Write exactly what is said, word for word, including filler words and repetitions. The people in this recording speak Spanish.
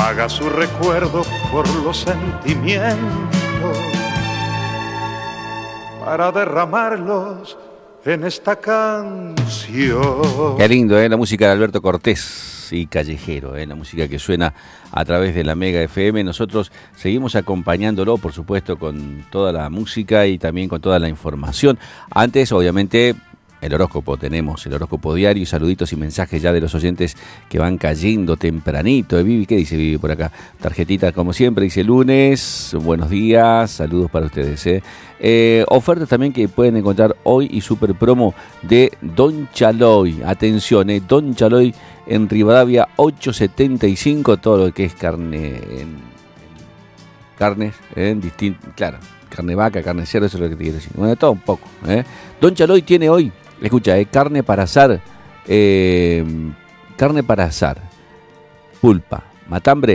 vaga su recuerdo por los sentimientos para derramarlos en esta canción. Qué lindo, ¿eh? La música de Alberto Cortés y Callejero, ¿eh? La música que suena a través de la Mega F M. Nosotros seguimos acompañándolo, por supuesto, con toda la música y también con toda la información. Antes, obviamente, el horóscopo, tenemos el horóscopo diario y saluditos y mensajes ya de los oyentes que van cayendo tempranito. ¿Eh, Vivi? ¿Qué dice Vivi por acá? Tarjetita como siempre, dice lunes, buenos días, saludos para ustedes. ¿eh? Eh, ofertas también que pueden encontrar hoy y super promo de Don Chaloy. Atención, ¿eh? Don Chaloy en Rivadavia ochocientos setenta y cinco, todo lo que es carne, en, carnes, en distinto, claro, carne vaca, carne cerdo, eso es lo que te quiero decir. Bueno, todo un poco. ¿eh? Don Chaloy tiene hoy, escucha, eh, carne para asar, eh, carne para asar, pulpa, matambre,